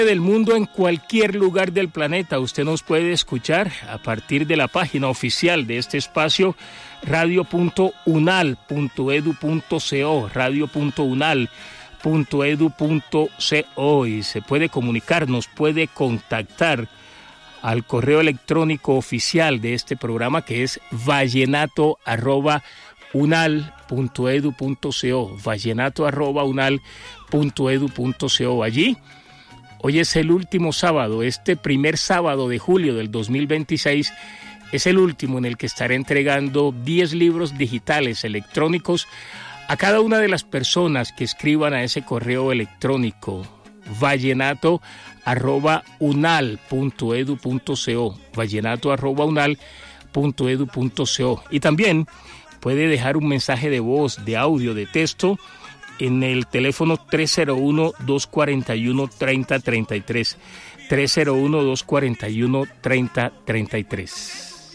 del mundo, en cualquier lugar del planeta. Usted nos puede escuchar a partir de la página oficial de este espacio, radio.unal.edu.co, radio.unal.edu.co, y se puede comunicar, nos puede contactar al correo electrónico oficial de este programa, que es vallenato@unal.edu.co, vallenato@unal.edu.co. Allí, hoy es el último sábado, este primer sábado de julio del 2026, es el último en el que estaré entregando 10 libros digitales electrónicos a cada una de las personas que escriban a ese correo electrónico, vallenato@unal.edu.co, vallenato@unal.edu.co. Y también puede dejar un mensaje de voz, de audio, de texto en el teléfono 301-241-3033, 301-241-3033.